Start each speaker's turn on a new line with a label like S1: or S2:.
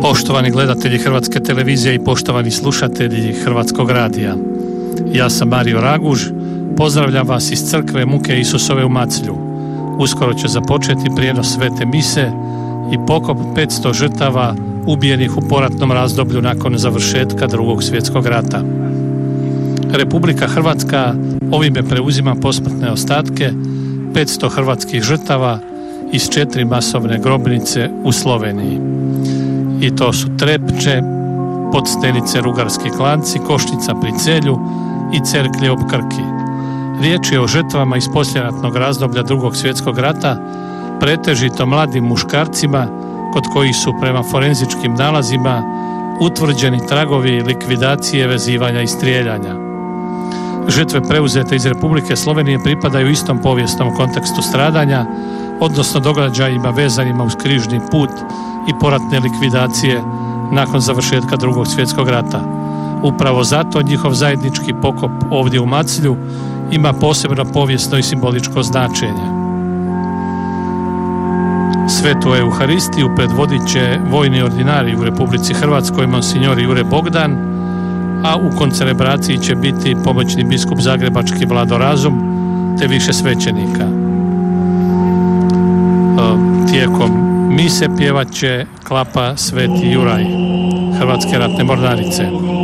S1: Poštovani gledatelji Hrvatske televizije i poštovani slušatelji Hrvatskog radija. Ja sam Mario Raguž, pozdravljam vas iz crkve Muke Isusove u Maclju. Uskoro će započeti prijenos svete mise i pokop 500 žrtava ubijenih u poratnom razdoblju nakon završetka Drugog svjetskog rata. Republika Hrvatska ovime preuzima posmrtne ostatke 500 hrvatskih žrtava iz 4 masovne grobnice u Sloveniji. I to su Trepče, Podstenice, Rugarski klanci, Koštica pri Celju i Cerklje ob Krki. Riječ je o žrtvama iz poslijeratnog razdoblja Drugog svjetskog rata, pretežito mladim muškarcima kod kojih su prema forenzičkim nalazima utvrđeni tragovi likvidacije, vezivanja i strijeljanja. Žrtve preuzete iz Republike Slovenije pripadaju istom povijesnom kontekstu stradanja, odnosno događajima vezanima uz križni put i poratne likvidacije nakon završetka Drugog svjetskog rata. Upravo zato njihov zajednički pokop ovdje u Maclju ima posebno povijesno i simboličko značenje. Svetu Euharistiju predvodit će vojni ordinarij u Republici Hrvatskoj monsignor Jure Bogdan, a u koncelebraciji će biti pomoćni biskup zagrebački Vlado Razum te više svećenika. Tijekom mise pjevat će klapa Sveti Juraj Hrvatske ratne mornarice.